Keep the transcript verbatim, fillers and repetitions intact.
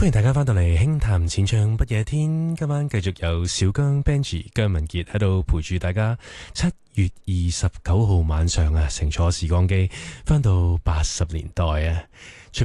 歡迎大家翻到嚟輕談淺唱不夜天，今晚繼續有小姜 Benji 姜文傑喺度陪住大家。七月二十九號晚上啊，乘坐時光機翻到八十年代啊！